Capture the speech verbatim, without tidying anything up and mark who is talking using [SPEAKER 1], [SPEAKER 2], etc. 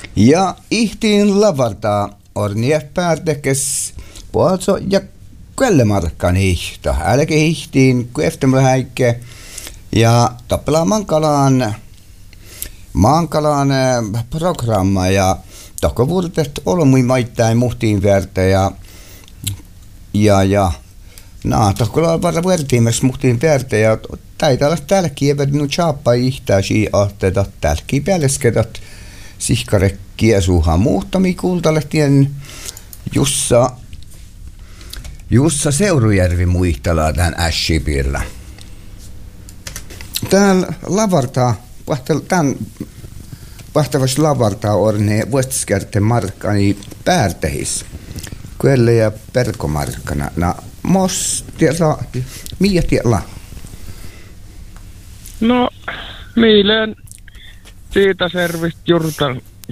[SPEAKER 1] Ja ihtiin lavartaa ornie päärtekes puolso ja quellemarkkan ihta. Älke ihtiin kueftemlähäikke ja tappela mankalaan mankalaan programma ja tokko vuodet olmui maittain muhtiin värtä ja ja ja na tokko la varra vertiimes muhtiin värtä ja täitä olla tälki evednu chappa ihtäisi ahteta tälki päälleskedat sihkarekkiä suuhan muhtami kultalehtien Jussa Jussa Seurujärvi muistelaa tähän ässipirra. Täällä lavartaa, tämän vahtavasti lavartaa orne vuostiskerten markkani päärtehis. Kyllä ja perkomarkkana. Na, mos tiedä, miä tiedä?
[SPEAKER 2] No, miileen siitä servist jurtan